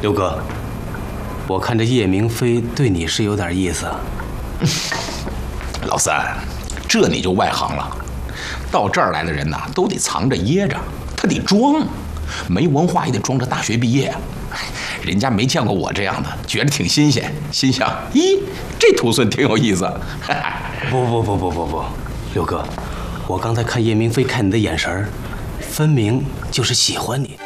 刘哥，我看这叶明飞对你是有点意思。 老三，这你就外行了。到这儿来的人呐，都得藏着掖着，他得装，没文化也得装着大学毕业。人家没见过我这样的，觉得挺新鲜，心想：咦，这徒孙挺有意思。 不，刘哥，我刚才看叶明飞看你的眼神，分明就是喜欢你。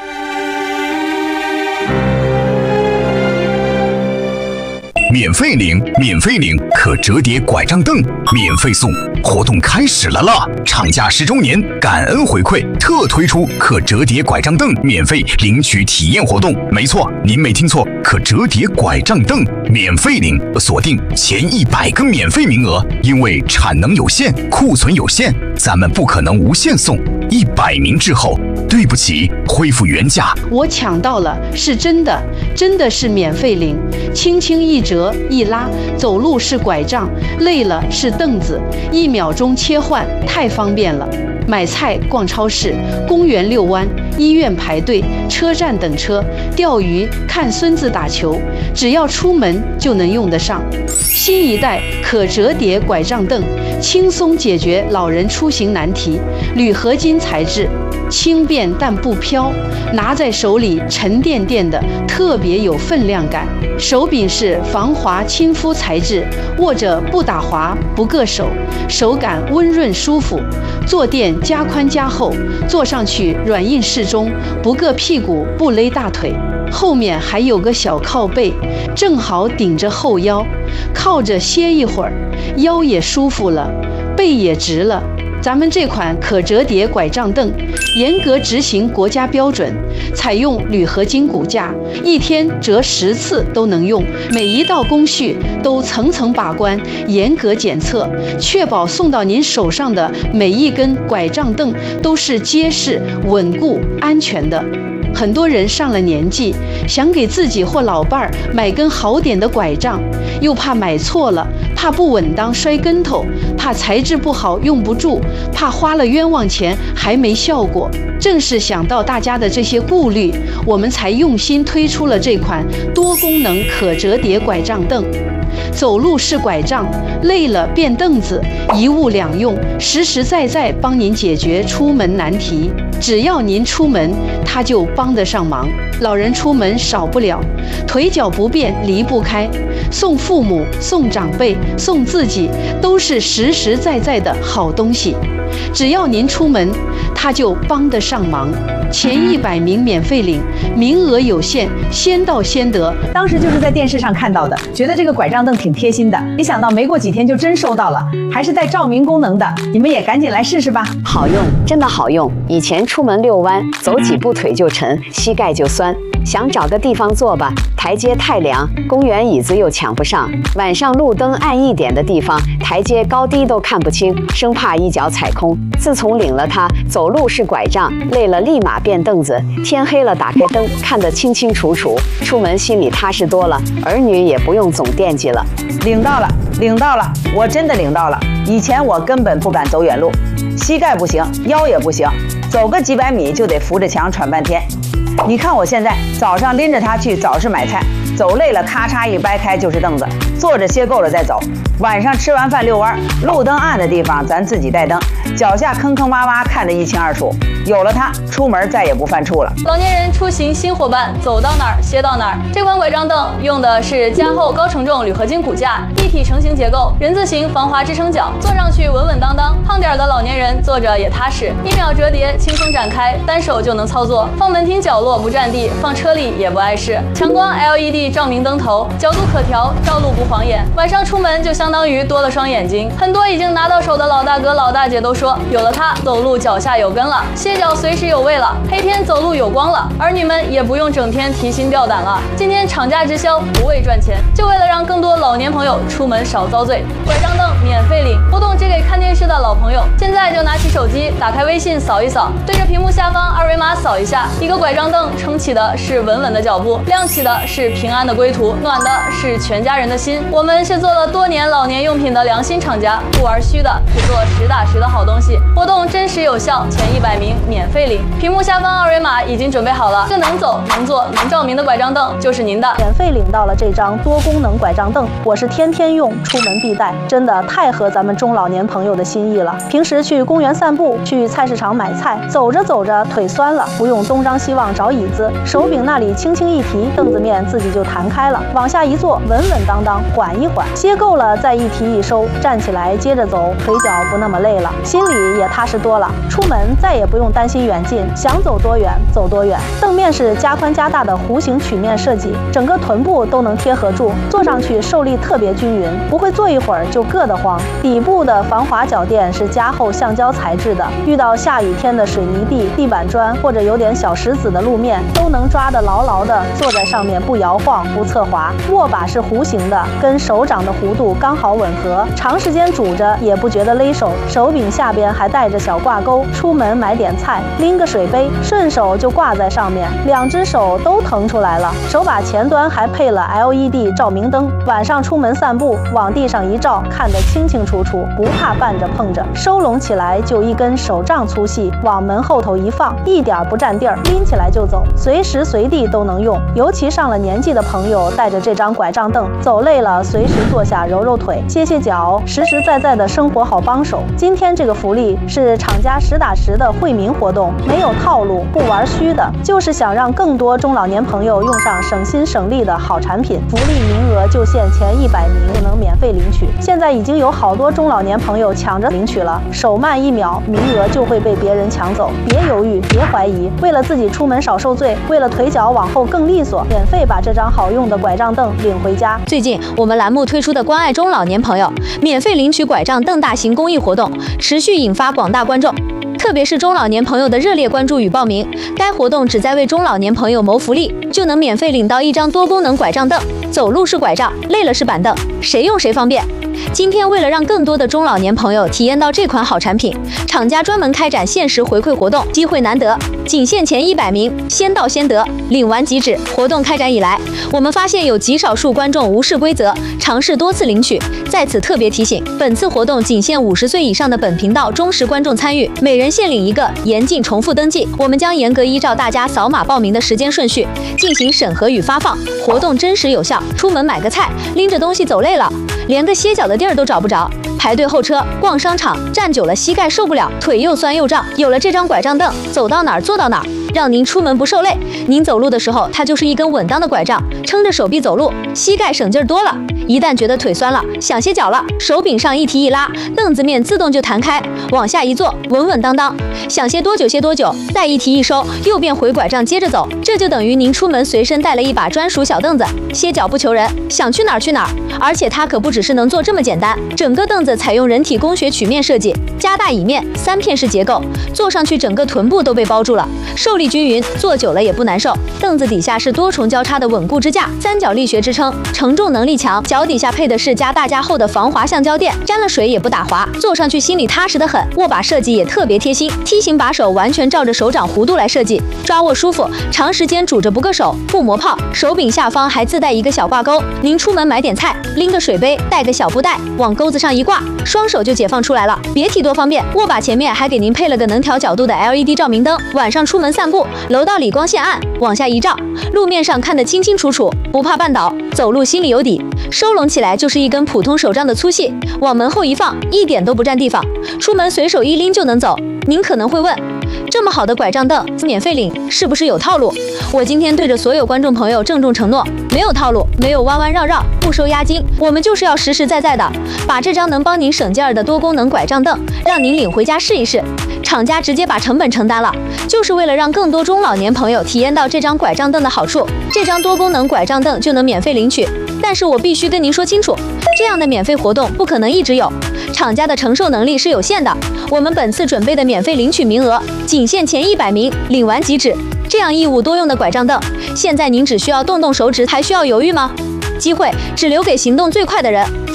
免费领可折叠拐杖凳免费送，活动开始了啦！厂家10周年感恩回馈，特推出可折叠拐杖凳免费领取体验活动。没错，您没听错，可折叠拐杖凳免费领，锁定前100个免费名额。因为产能有限，库存有限，咱们不可能无限送。100名之后，对不起，恢复原价。 我抢到了，是真的，真的是免费领，轻轻一折一拉，走路是拐杖，累了是凳子，1秒钟切换，太方便了。买菜、逛超市、公园遛弯、医院排队、车站等车、钓鱼、看孙子打球，只要出门就能用得上。新一代可折叠拐杖凳，轻松解决老人出行难题。铝合金材质，轻便但不飘，拿在手里沉甸甸的，特别有分量感。手柄是防滑亲肤材质，握着不打滑不硌手，手感温润舒服。坐垫加宽加厚，坐上去软硬适中，不硌屁股不勒大腿。后面还有个小靠背，正好顶着后腰，靠着歇一会儿，腰也舒服了，背也直了。咱们这款可折叠拐杖凳严格执行国家标准，采用铝合金骨架，1天折10次都能用，每一道工序都层层把关，严格检测，确保送到您手上的每一根拐杖凳都是结实、稳固、安全的。很多人上了年纪，想给自己或老伴儿买根好点的拐杖，又怕买错了，怕不稳当摔跟头，怕材质不好用不住，怕花了冤枉钱还没效果。正是想到大家的这些顾虑，我们才用心推出了这款多功能可折叠拐杖凳。走路是拐杖，累了变凳子，一物两用，实实在在帮您解决出门难题。只要您出门，它就帮得上忙。老人出门少不了，腿脚不便离不开，送父母、送长辈、送自己，都是实实在在的好东西。只要您出门，它就帮得上忙。前100名免费领，名额有限，先到先得。 当时就是在电视上看到的，觉得这个拐杖凳挺贴心的，没想到没过几天就真收到了，还是带照明功能的，你们也赶紧来试试吧。 好用，真的好用。以前出门遛弯，走几步腿就沉，膝盖就酸，想找个地方坐吧，台阶太凉，公园椅子又抢不上，晚上路灯暗一点的地方，台阶高低都看不清，生怕一脚踩空。自从领了它，走路是拐杖，累了立马变凳子，天黑了打开灯看得清清楚楚，出门心里踏实多了，儿女也不用总惦记了。 领到了，我真的领到了。以前我根本不敢走远路，膝盖不行，腰也不行，走个几百米就得扶着墙喘半天。你看我现在，早上拎着它去早市买菜，走累了咔嚓一掰开就是凳子，坐着歇够了再走。晚上吃完饭遛弯，路灯暗的地方咱自己带灯，脚下坑坑洼洼看得一清二楚。有了它，出门再也不犯怵了。 老年人出行新伙伴，走到哪儿歇到哪儿。这款拐杖凳用的是加厚高承重铝合金骨架，一体成型结构，人字形防滑支撑脚，坐上去稳稳当当。胖点的老年人坐着也踏实，1秒折叠，轻松展开，单手就能操作。放门厅角落不占地，放车里也不碍事。强光 LED 照明灯头，角度可调，照路不晃眼。晚上出门就相当于多了双眼睛。很多已经拿到手的老大哥老大姐都说，有了它，走路脚下有根了，歇脚随时有位了，黑天走路有光了。儿女们也不用整天提心吊胆了。今天厂家直销，不为赚钱，就为了让更多老年朋友出门少遭罪。拐杖凳免费领，活动只给看电视的老朋友。现在就拿起手机，打开微信扫一扫，对着屏幕下方2维码扫一下，一个拐杖凳撑起的是稳稳的脚步，亮起的是平安的归途，暖的是全家人的心。我们是做了多年老年用品的良心厂家，不玩虚的，只做实打实的好东西。 东西。活动真实有效，前100名免费领。屏幕下方2维码已经准备好了，这能走、能坐、能照明的拐杖凳就是您的。 免费领到了这张多功能拐杖凳，我是天天用，出门必带，真的太合咱们中老年朋友的心意了。平时去公园散步，去菜市场买菜，走着走着腿酸了，不用东张西望找椅子，手柄那里轻轻一提，凳子面自己就弹开了，往下一坐，稳稳当当，缓一缓，歇够了再一提一收，站起来接着走，腿脚不那么累了，心里也踏实多了。出门再也不用担心远近，想走多远走多远。凳面是加宽加大的弧形曲面设计，整个臀部都能贴合住，坐上去受力特别均匀，不会坐一会儿就硌得慌。底部的防滑脚垫是加厚橡胶材质的，遇到下雨天的水泥地、地板砖或者有点小石子的路面，都能抓得牢牢的，坐在上面不摇晃不侧滑。握把是弧形的，跟手掌的弧度刚好吻合，长时间拄着也不觉得勒手。手柄下边还带着小挂钩，出门买点菜，拎个水杯，顺手就挂在上面，2只手都腾出来了。手把前端还配了 LED 照明灯，晚上出门散步，往地上一照，看得清清楚楚，不怕绊着碰着。收拢起来就1根手杖粗细，往门后头一放，一点不占地儿，拎起来就走，随时随地都能用。尤其上了年纪的朋友，带着这张拐杖凳，走累了随时坐下揉揉腿、歇歇脚，实实在在的生活好帮手。今天这个福利是厂家实打实的惠民活动，没有套路，不玩虚的，就是想让更多中老年朋友用上省心省力的好产品。福利名额就限前100名就能免费领取，现在已经有好多中老年朋友抢着领取了，手慢1秒，名额就会被别人抢走。别犹豫，别怀疑，为了自己出门少受罪，为了腿脚往后更利索，免费把这张好用的拐杖凳领回家。 最近我们栏目推出的关爱中老年朋友免费领取拐杖凳大型公益活动，持续引发广大观众特别是中老年朋友的热烈关注与报名。该活动旨在为中老年朋友谋福利，就能免费领到1张多功能拐杖凳，走路是拐杖，累了是板凳，谁用谁方便。今天为了让更多的中老年朋友体验到这款好产品，厂家专门开展限时回馈活动，机会难得，仅限前100名，先到先得，领完即止。活动开展以来，我们发现有极少数观众无视规则，尝试多次领取。在此特别提醒，本次活动仅限50岁以上的本频道忠实观众参与，每人限领1个，严禁重复登记。我们将严格依照大家扫码报名的时间顺序进行审核与发放。活动真实有效，出门买个菜，拎着东西走累了，连个歇脚的地儿都找不着，排队候车、逛商场，站久了膝盖受不了，腿又酸又胀。有了这张拐杖凳，走到哪儿坐到哪儿，让您出门不受累。您走路的时候，它就是一根稳当的拐杖，撑着手臂走路，膝盖省劲儿多了。一旦觉得腿酸了，想歇脚了，手柄上一提一拉，凳子面自动就弹开，往下一坐，稳稳当当，想歇多久歇多久，再一提一收，又变回拐杖接着走。这就等于您出门随身带了一把专属小凳子，歇脚不求人，想去哪儿去哪儿。而且它可不只是能坐这么简单，整个凳子采用人体工学曲面设计，加大椅面，3片式结构，坐上去整个臀部都被包住了，受力均匀，坐久了也不难受。凳子底下是多重交叉的稳固支架，3角力学支撑，承重能力强。脚底下配的是加大加厚的防滑橡胶垫，沾了水也不打滑，坐上去心里踏实得很。握把设计也特别贴心，梯形把手完全照着手掌弧度来设计，抓握舒服，长时间拄着不硌手，不磨泡。手柄下方还自带一个小挂钩，您出门买点菜，拎个水杯，带个小布袋，往钩子上一挂，双手就解放出来了，别提多方便。握把前面还给您配了个能调角度的 LED 照明灯，晚上出门散步，楼道里光线暗，往下一照，路面上看得清清楚楚，不怕绊倒，走路心里有底。收拢起来就是一根普通手杖的粗细，往门后一放，一点都不占地方，出门随手一拎就能走。您可能会问，这么好的拐杖凳免费领是不是有套路？我今天对着所有观众朋友郑重承诺，没有套路，没有弯弯绕绕，不收押金，我们就是要实实在在的把这张能帮您省劲儿的多功能拐杖凳让您领回家试一试。厂家直接把成本承担了，就是为了让更多中老年朋友体验到这张拐杖凳的好处。这张多功能拐杖凳就能免费领取，但是我必须跟您说清楚，这样的免费活动不可能一直有，厂家的承受能力是有限的。我们本次准备的免费领取名额仅限前100名，领完即止。这样一物多用的拐杖凳，现在您只需要动动手指，还需要犹豫吗？机会只留给行动最快的人。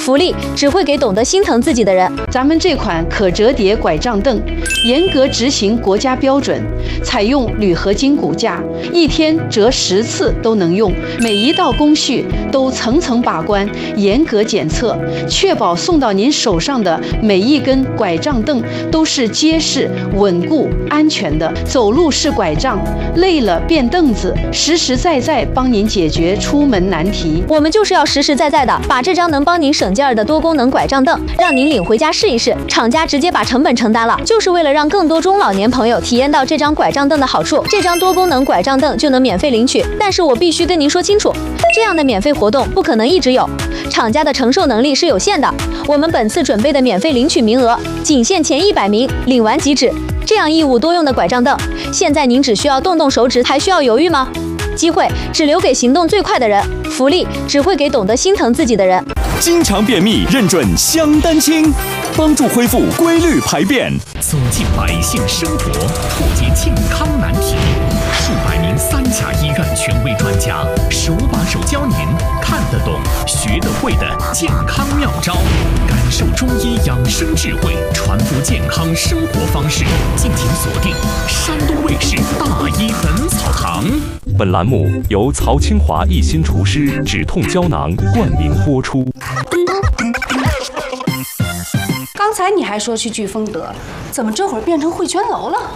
福利只会给懂得心疼自己的人。 咱们这款可折叠拐杖凳，严格执行国家标准，采用铝合金骨架，1天折10次都能用，每一道工序都层层把关，严格检测，确保送到您手上的每一根拐杖凳都是结实、稳固、安全的。走路是拐杖，累了变凳子，实实在在帮您解决出门难题。 我们就是要实实在在的把这张能帮您省劲儿的多功能拐杖凳让您领回家试一试。厂家直接把成本承担了，就是为了让更多中老年朋友体验到这张拐杖凳的好处。这张多功能拐杖凳就能免费领取，但是我必须跟您说清楚，这样的免费活动不可能一直有，厂家的承受能力是有限的。我们本次准备的免费领取名额仅限前100名，领完即止。这样一物多用的拐杖凳，现在您只需要动动手指，还需要犹豫吗？机会只留给行动最快的人，福利只会给懂得心疼自己的人。 经常便秘认准香丹清，帮助恢复规律排便， 走进百姓生活，破解健康难题。数百名3甲医院权威专家手把手教您看得懂、学得会的健康妙招，感受中医养生智慧，传播健康生活方式。敬请锁定山东卫视大医本草堂。 本栏目由曹清华一心厨师止痛胶囊冠名播出。 刚才你还说去聚丰德，怎么这会儿变成汇泉楼了？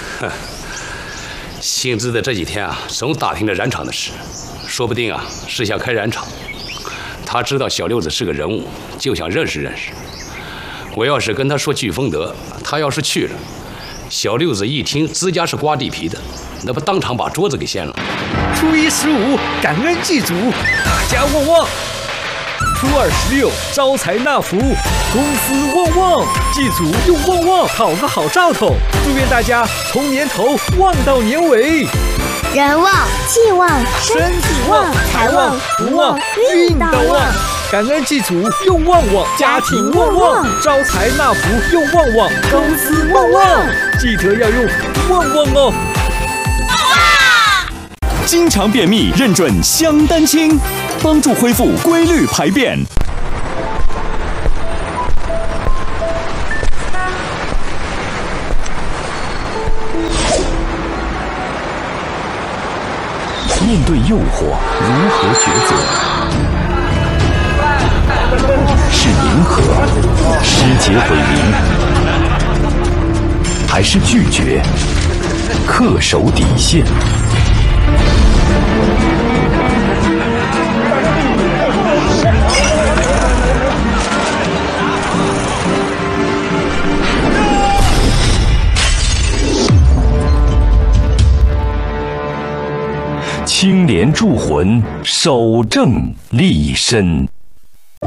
兴致的这几天啊，总打听着染厂的事，说不定啊是想开染厂。他知道小六子是个人物，就想认识认识。我要是跟他说聚丰德，他要是去了，小六子一听自家是刮地皮的，那不当场把桌子给掀了。 初一15感恩祭祖，大家旺旺；初二16招财纳福，公司旺旺，祭祖又旺旺，讨个好兆头。祝愿大家从年头旺到年尾， 人旺气旺身体旺，财旺福旺运到旺。 感恩祭祖又旺旺，家庭旺旺，招财纳福又旺旺，公司旺旺，记得要用旺旺哦。 经常便秘认准香丹清，帮助恢复规律排便。 面对诱惑，如何抉择？是迎合，失节毁名，还是拒绝，恪守底线？清廉铸魂，守正立身。